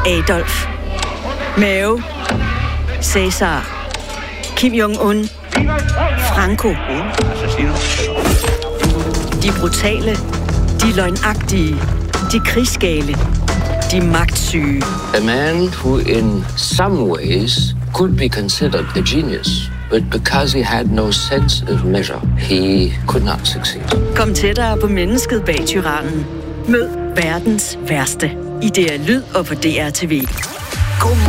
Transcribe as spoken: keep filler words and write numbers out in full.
Adolf, Mao, Cæsar, Kim Jong-un, Franco. De brutale, de løgnagtige, de krigsgale, de magtsyge. A man who in some ways could be considered a genius, but because he had no sense of measure, he could not succeed. Kom tættere på mennesket bag tyrannen. Mød verdens værste i D R Lyd og på D R T V. Godmorgen.